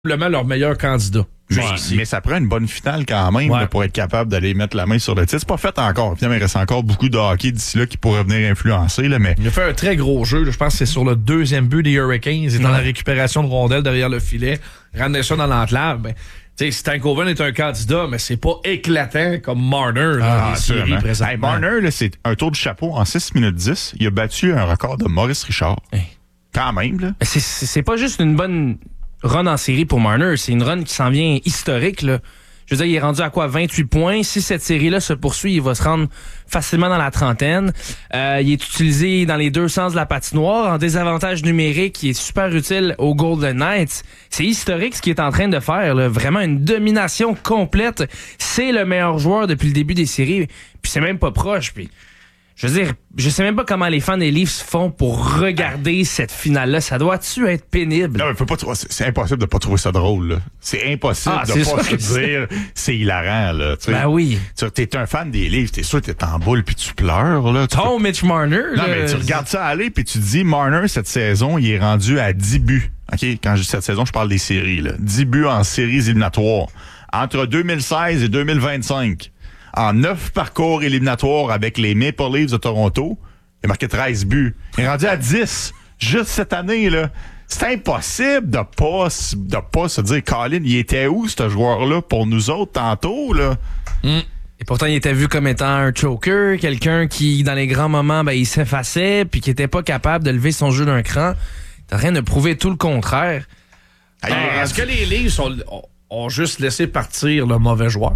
leur meilleur candidat. Mais ça prend une bonne finale quand même là, pour être capable d'aller mettre la main sur le titre. C'est pas fait encore. Finalement, il reste encore beaucoup de hockey d'ici là qui pourrait venir influencer. Là, mais... Il a fait un très gros jeu. Là. Je pense que c'est sur le deuxième but des Hurricanes. Il est dans la récupération de rondelles derrière le filet. Ramener ça dans l'enclave. Ben, Stankoven est un candidat, mais c'est pas éclatant comme Marner dans les séries présentement. Hey, Marner, là, c'est un tour de chapeau en 6 minutes 10. Il a battu un record de Maurice Richard. Hey. Quand même, là. C'est pas juste une bonne run en série pour Marner, c'est une run qui s'en vient historique, là. Je veux dire, il est rendu à quoi? 28 points. Si cette série-là se poursuit, il va se rendre facilement dans la trentaine. Il est utilisé dans les deux sens de la patinoire, en désavantage numérique, il est super utile aux Golden Knights. C'est historique ce qu'il est en train de faire, là. Vraiment une domination complète. C'est le meilleur joueur depuis le début des séries. Puis c'est même pas proche, puis... Je veux dire, je sais même pas comment les fans des Leafs font pour regarder cette finale-là. Ça doit-tu être pénible? Non, mais c'est impossible de pas trouver ça drôle, là. C'est impossible de pas se dire c'est hilarant, là. T'sais. Ben oui. T'es un fan des Leafs, t'es sûr que t'es en boule puis tu pleures, là. Mitch Marner, non, mais tu regardes ça aller puis tu te dis, Marner, cette saison, il est rendu à 10 buts. OK? Quand je dis cette saison, je parle des séries, là. 10 buts en séries éliminatoires. Entre 2016 et 2025. En 9 parcours éliminatoires avec les Maple Leafs de Toronto, il a marqué 13 buts. Il est rendu à 10 juste cette année, là. C'est impossible de pas se dire, Colin, il était où, ce joueur-là, pour nous autres, tantôt, là? Et pourtant, il était vu comme étant un choker, quelqu'un qui, dans les grands moments, il s'effaçait, puis qui était pas capable de lever son jeu d'un cran. T'as rien de prouver tout le contraire. Est-ce que les Leafs ont juste laissé partir le mauvais joueur?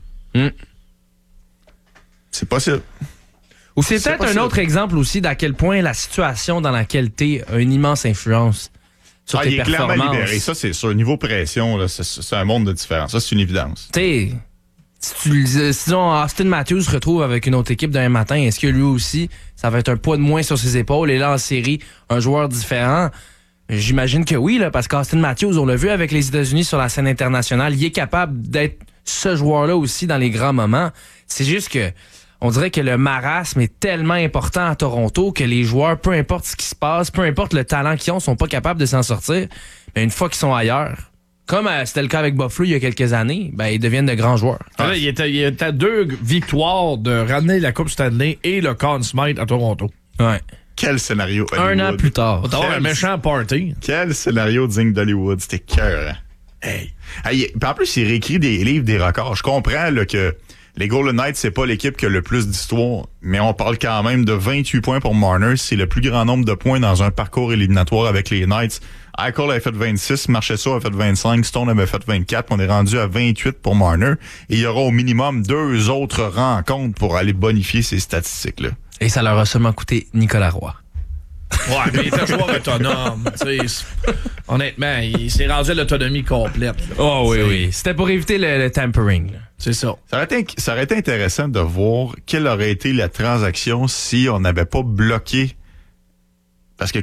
C'est possible. Ou c'est peut-être un autre exemple aussi d'à quel point la situation dans laquelle t'es a une immense influence sur tes performances. Il est clairement libéré. Ça, c'est sûr. Niveau pression, là, c'est un monde de différence. Ça, c'est une évidence. Tu sais, si Austin Matthews se retrouve avec une autre équipe d'un matin, est-ce que lui aussi, ça va être un poids de moins sur ses épaules? Et là, en série, un joueur différent? J'imagine que oui, là, parce qu'Austin Matthews, on l'a vu avec les États-Unis sur la scène internationale, il est capable d'être ce joueur-là aussi dans les grands moments. C'est juste que on dirait que le marasme est tellement important à Toronto que les joueurs, peu importe ce qui se passe, peu importe le talent qu'ils ont, sont pas capables de s'en sortir. Mais une fois qu'ils sont ailleurs, comme c'était le cas avec Buffalo il y a quelques années, ils deviennent de grands joueurs. Il était à 2 victoires de ramener la Coupe Stanley et le Conn Smythe à Toronto. Ouais. Quel scénario Hollywood. Un an plus tard. Un méchant party. Quel scénario digne d'Hollywood. C'était cœur. Hey, en plus, il réécrit des livres, des records. Je comprends là, que les Golden Knights, c'est pas l'équipe qui a le plus d'histoire, mais on parle quand même de 28 points pour Marner. C'est le plus grand nombre de points dans un parcours éliminatoire avec les Knights. Eichel avait fait 26, Marchessault avait fait 25, Stone avait fait 24, on est rendu à 28 pour Marner. Et il y aura au minimum 2 autres rencontres pour aller bonifier ces statistiques-là. Et ça leur a seulement coûté Nicolas Roy. Ouais, mais il était joueur autonome. Honnêtement, il s'est rendu à l'autonomie complète. Là. Oh oui. C'était pour éviter le tampering. Là. C'est ça. Ça aurait été intéressant de voir quelle aurait été la transaction si on n'avait pas bloqué. Parce que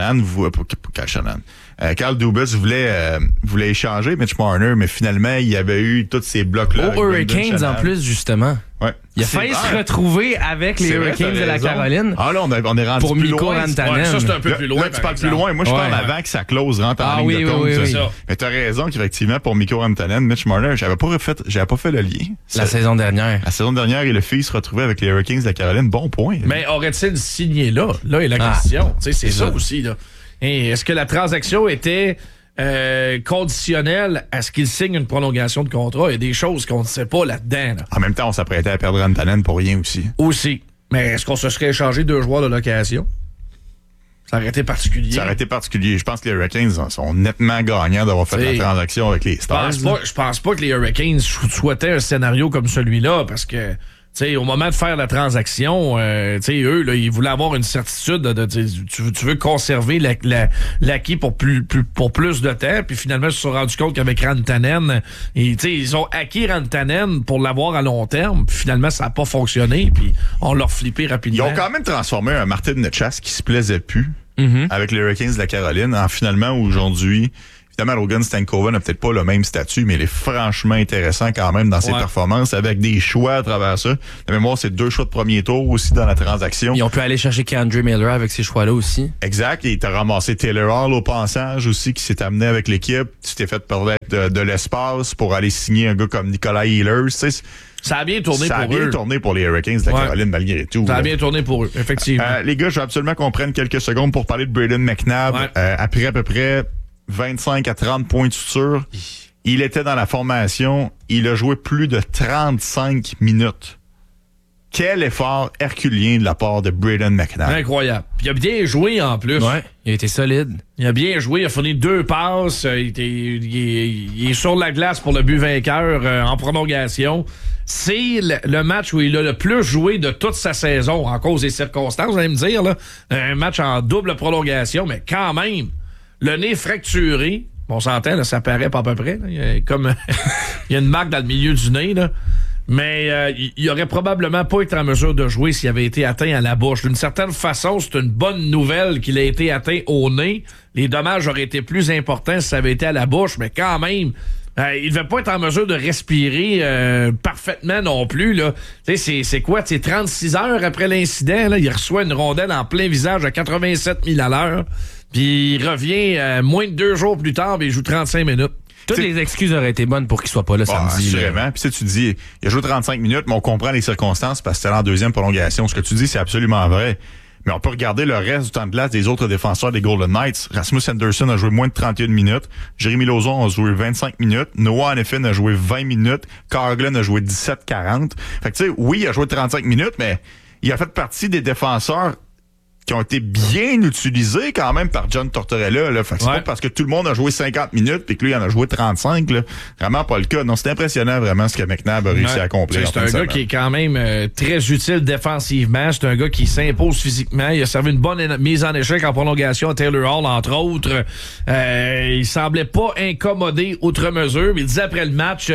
Carl Dubas voulait échanger Mitch Marner, mais finalement, il y avait eu tous ces blocs-là. Aux Hurricanes, en plus, justement. Ouais. Il a failli se retrouver avec les Hurricanes de la Caroline. Ah là, on est rendu pour plus Mikko loin. Rantanen. Ça, c'est un peu plus loin. Là, tu parles plus loin. Moi, je parle avant que ça close, rentre en ligne de compte. Oui. Mais t'as raison qu'effectivement, pour Mikko Rantanen, Mitch Marner, j'avais pas fait le lien. La saison dernière. La saison dernière, il a failli se retrouver avec les Hurricanes de la Caroline. Bon point. Mais aurait-il signé là? Là est la question. C'est ça aussi, là. Et est-ce que la transaction était conditionnelle à ce qu'il signe une prolongation de contrat? Il y a des choses qu'on ne sait pas là-dedans. Là. En même temps, on s'apprêtait à perdre Rantanen pour rien aussi. Mais est-ce qu'on se serait échangé 2 joueurs de l'occasion? Ça aurait été particulier. Je pense que les Hurricanes sont nettement gagnants d'avoir fait la transaction avec les Stars. Je pense pas que les Hurricanes souhaitaient un scénario comme celui-là parce que au moment de faire la transaction, eux, là, ils voulaient avoir une certitude tu veux conserver l'acquis pour plus de temps, puis finalement, ils se sont rendus compte qu'avec Rantanen, ils ont acquis Rantanen pour l'avoir à long terme, puis finalement, ça n'a pas fonctionné, puis on l'a flippé rapidement. Ils ont quand même transformé un Martin Necas qui se plaisait plus avec les Hurricanes de la Caroline en finalement aujourd'hui. évidemment, Logan Stankoven n'a peut-être pas le même statut, mais il est franchement intéressant quand même dans ses performances, avec des choix à travers ça. De mémoire, c'est 2 choix de premier tour aussi dans la transaction. Et on peut aller chercher K'Andre Miller avec ces choix-là aussi. Exact. Et t'as ramassé Taylor Hall au passage aussi, qui s'est amené avec l'équipe. Tu t'es fait perdre de l'espace pour aller signer un gars comme Nicolas Ehlers. Tu sais, ça a bien tourné pour eux. Ça a bien tourné pour les Hurricanes de la Caroline, malgré tout. Ça a bien tourné pour eux, effectivement. Les gars, je veux absolument qu'on prenne quelques secondes pour parler de Brayden McNabb. Après à peu près 25 à 30 points de suture, il était dans la formation. Il a joué plus de 35 minutes. Quel effort herculien de la part de Brayden McNabb. Incroyable. Puis il a bien joué en plus. Ouais, il a été solide. Il a bien joué, il a fourni 2 passes. Il est sur la glace pour le but vainqueur en prolongation. C'est le match où il a le plus joué de toute sa saison en cause des circonstances, vous allez me dire. Là. Un match en double prolongation, mais quand même, le nez fracturé. On s'entend, là, ça paraît pas à peu près. Là. Il y a comme il y a une marque dans le milieu du nez, là. Mais il aurait probablement pas été en mesure de jouer s'il avait été atteint à la bouche. D'une certaine façon, c'est une bonne nouvelle qu'il ait été atteint au nez. Les dommages auraient été plus importants si ça avait été à la bouche, mais quand même, il devait pas être en mesure de respirer parfaitement non plus. Là. C'est quoi? C'est 36 heures après l'incident, là, il reçoit une rondelle en plein visage à 87 000 à l'heure. Puis il revient moins de 2 jours plus tard, puis il joue 35 minutes. Toutes les excuses auraient été bonnes pour qu'il soit pas là samedi. Assurément. Puis tu dis, il a joué 35 minutes, mais on comprend les circonstances parce que c'était en deuxième prolongation. Ce que tu dis, c'est absolument vrai. Mais on peut regarder le reste du temps de glace des autres défenseurs des Golden Knights. Rasmus Anderson a joué moins de 31 minutes. Jeremy Lauzon a joué 25 minutes. Noah Hanifin a joué 20 minutes. Carl Glenn a joué 17-40. Fait que tu sais, oui, il a joué 35 minutes, mais il a fait partie des défenseurs qui ont été bien utilisés quand même par John Tortorella. Là. Fait que c'est pas parce que tout le monde a joué 50 minutes et que lui, il en a joué 35. Là. Vraiment pas le cas. Non, c'est impressionnant vraiment ce que McNabb a réussi à accomplir. C'est un gars qui est quand même très utile défensivement. C'est un gars qui s'impose physiquement. Il a servi une bonne mise en échec en prolongation à Taylor Hall, entre autres. Il semblait pas incommodé outre mesure. Il disait après le match...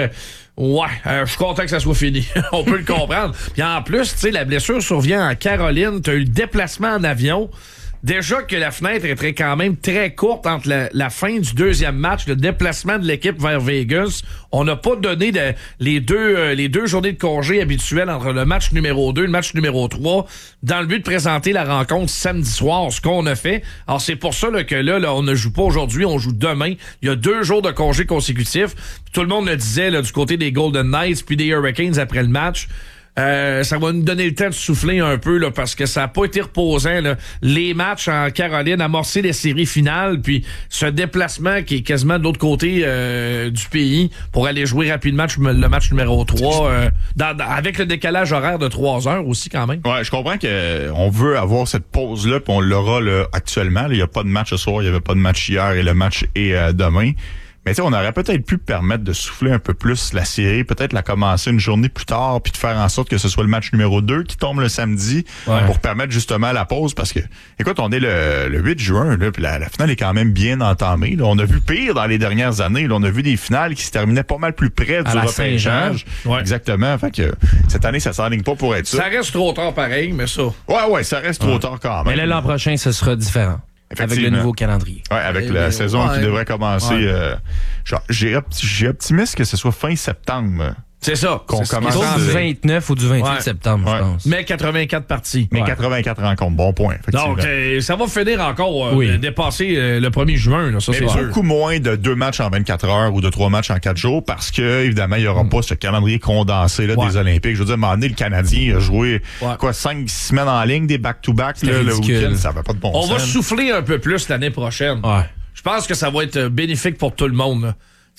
je suis content que ça soit fini. On peut le comprendre. Puis en plus, tu sais, la blessure survient en Caroline. Tu as eu le déplacement en avion. Déjà que la fenêtre était quand même très courte entre la fin du deuxième match, le déplacement de l'équipe vers Vegas. On n'a pas donné les deux journées de congé habituelles entre le match numéro 2 et le match numéro 3 dans le but de présenter la rencontre samedi soir, ce qu'on a fait. Alors c'est pour ça là, que là, on ne joue pas aujourd'hui, on joue demain. Il y a 2 jours de congé consécutifs. Tout le monde le disait là, du côté des Golden Knights puis des Hurricanes après le match. Ça va nous donner le temps de souffler un peu là, parce que ça n'a pas été reposant. Là. Les matchs en Caroline, amorcer les séries finales, puis ce déplacement qui est quasiment de l'autre côté du pays pour aller jouer rapidement le match numéro 3, avec le décalage horaire de 3 heures aussi quand même. Ouais, je comprends qu'on veut avoir cette pause-là, puis on l'aura là, actuellement. Il n'y a pas de match ce soir, il n'y avait pas de match hier et le match est demain. Mais tu sais, on aurait peut-être pu permettre de souffler un peu plus la série, peut-être la commencer une journée plus tard, puis de faire en sorte que ce soit le match numéro 2 qui tombe le samedi pour permettre justement la pause. Parce que, écoute, on est le 8 juin, là, puis la finale est quand même bien entamée. Là. On a vu pire dans les dernières années. Là. On a vu des finales qui se terminaient pas mal plus près du repêchage. Exactement. Fait que cette année, ça s'enligne pas pour être ça. Ça reste trop tard pareil, mais ça. Ouais, ça reste trop tard quand même. Mais là, l'an prochain, ce sera différent. Avec le nouveau calendrier. Oui, avec la saison qui devrait commencer. J'ai optimiste que ce soit fin septembre. C'est ça. Qu'on commence du 29 ou du 28 septembre, je pense. Mais 84 parties. Mais 84 rencontres. Bon point. Donc, ça va finir encore dépasser le 1er juin. Là, ça, mais c'est beaucoup moins de 2 matchs en 24 heures ou de 3 matchs en 4 jours parce que, évidemment, il n'y aura pas ce calendrier condensé là, des Olympiques. Je veux dire, à un moment donné, le Canadien a joué 5-6 semaines en ligne, des back-to-back le week-end. Ça va pas de bon sens. On va souffler un peu plus l'année prochaine. Je pense que ça va être bénéfique pour tout le monde. Là.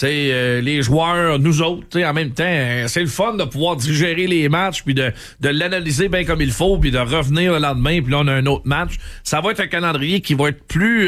Les joueurs, nous autres, en même temps, c'est le fun de pouvoir digérer les matchs puis de l'analyser bien comme il faut puis de revenir le lendemain puis là on a un autre match. Ça va être un calendrier qui va être plus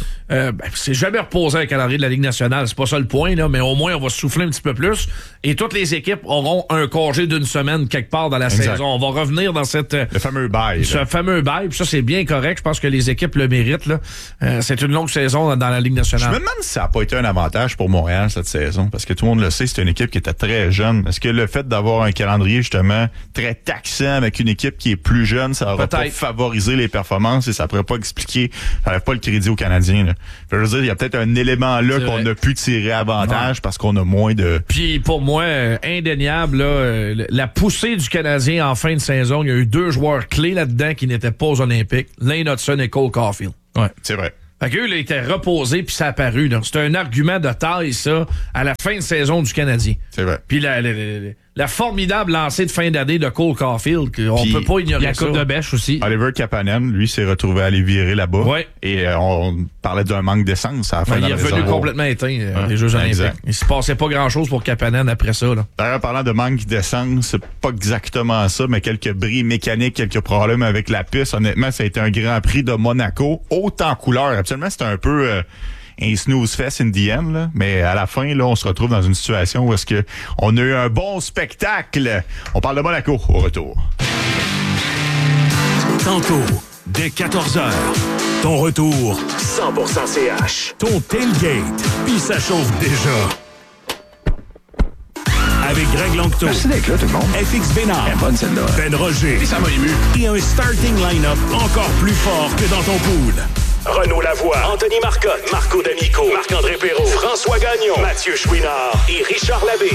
c'est jamais reposé un calendrier de la Ligue nationale, c'est pas ça le point là, mais au moins on va souffler un petit peu plus et toutes les équipes auront un congé d'une semaine quelque part dans la saison. On va revenir dans le fameux bail. Ce fameux bail, puis ça c'est bien correct, je pense que les équipes le méritent là. C'est une longue saison dans la Ligue nationale. Je me demande si ça n'a pas été un avantage pour Montréal cette saison, parce que tout le monde le sait, c'est une équipe qui était très jeune. Est-ce que le fait d'avoir un calendrier justement très taxant avec une équipe qui est plus jeune, ça n'aurait pas favorisé les performances et ça pourrait pas expliquer, ça n'aurait pas le crédit aux Canadiens là. je veux dire, il y a peut-être un élément là qu'on a pu tirer avantage parce qu'on a moins de... Puis pour moi, indéniable, là, la poussée du Canadien en fin de saison, il y a eu 2 joueurs clés là-dedans qui n'étaient pas aux Olympiques, Lane Hudson et Cole Caulfield. Ouais, c'est vrai. Fait qu'eux, là, ils étaient reposés, puis ça a apparu. C'est un argument de taille, ça, à la fin de saison du Canadien. C'est vrai. Puis la formidable lancée de fin d'année de Cole Caulfield, on peut pas ignorer ça. Il y a Coupe de bêche aussi. Oliver Kapanen, lui, s'est retrouvé à aller virer là-bas. Ouais. Et on parlait d'un manque d'essence à la fin de la il est revenu complètement éteint, les Jeux olympiques. Exact. Il se passait pas grand-chose pour Kapanen après ça. Là. D'ailleurs, parlant de manque d'essence, c'est pas exactement ça, mais quelques bris mécaniques, quelques problèmes avec la piste. Honnêtement, ça a été un Grand Prix de Monaco, haut en couleur. Absolument, c'était un peu... un snooze fest in the end, là. Mais à la fin, là, on se retrouve dans une situation où est-ce que on a eu un bon spectacle. On parle de Monaco au retour. Tantôt, dès 14h, ton retour 100% CH. Ton tailgate, puis ça chauffe déjà. Avec Greg Langto. Merci d'être là, tout le monde. FX Bénard. Bonne celle-là. Ben Roger. Et ça m'a ému. Et un starting line-up encore plus fort que dans ton pool. Renaud Lavoie, Anthony Marcotte, Marco D'Amico, Marc-André Perrault, François Gagnon, Mathieu Chouinard et Richard Labbé.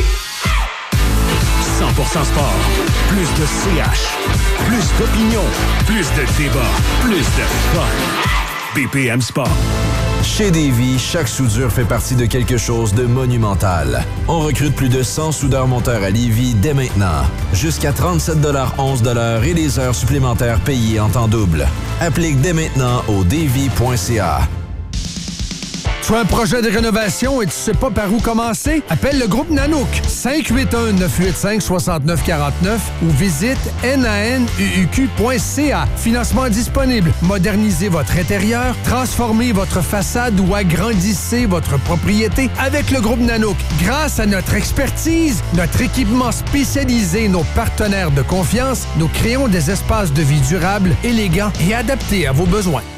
100% sport. Plus de CH. Plus d'opinion. Plus de débat. Plus de fun. BPM Sport. Chez Davy, chaque soudure fait partie de quelque chose de monumental. On recrute plus de 100 soudeurs-monteurs à Lévis dès maintenant. Jusqu'à 37,11 $ et des heures supplémentaires payées en temps double. Applique dès maintenant au davy.ca. Tu as un projet de rénovation et tu sais pas par où commencer? Appelle le groupe Nanook 581-985-6949 ou visite nanuq.ca. Financement disponible. Modernisez votre intérieur, transformez votre façade ou agrandissez votre propriété avec le groupe Nanook. Grâce à notre expertise, notre équipement spécialisé et nos partenaires de confiance, nous créons des espaces de vie durables, élégants et adaptés à vos besoins.